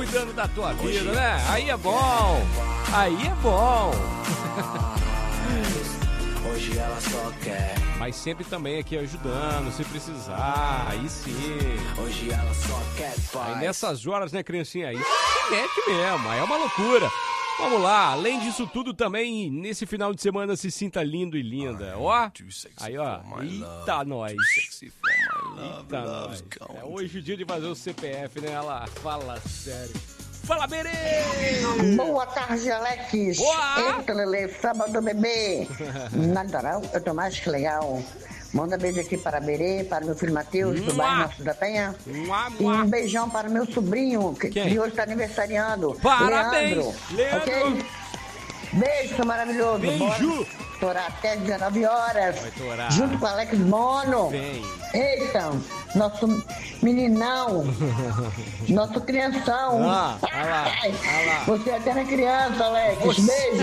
cuidando da tua vida, né? Aí é bom. Aí é bom. Hoje ela só quer. Mas sempre também aqui ajudando, se precisar, aí sim. Hoje ela só quer paz. Aí nessas horas, né, criancinha? Aí se mete mesmo, aí é uma loucura. Vamos lá, além disso tudo também, nesse final de semana se sinta lindo e linda. Ó, aí ó, eita nós. Eita nós. É hoje o dia de fazer o CPF, né? Ela fala sério. Fala, Berê! Boa tarde, Alex. Boa! Eita, Lele, sábado, bebê. Natural, eu tô mais que legal. Manda beijo aqui para Berê, para meu filho Matheus, do bairro Nosso da Penha. E um beijão para meu sobrinho, que hoje está aniversariando. Parabéns, Leandro. Ok? Beijo, seu maravilhoso. Beijo. Bora torar até 19 horas. Vai torar. Junto com o Alex Mono. Vem. Eita, nosso meninão. Nosso crianção. Olha lá. Você é até na criança, Alex. Você- Beijo.